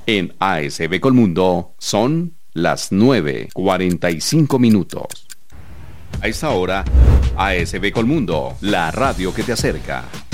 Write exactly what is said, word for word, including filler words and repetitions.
En A S B Colmundo son las nueve cuarenta y cinco minutos. A esta hora, A S B Colmundo, la radio que te acerca.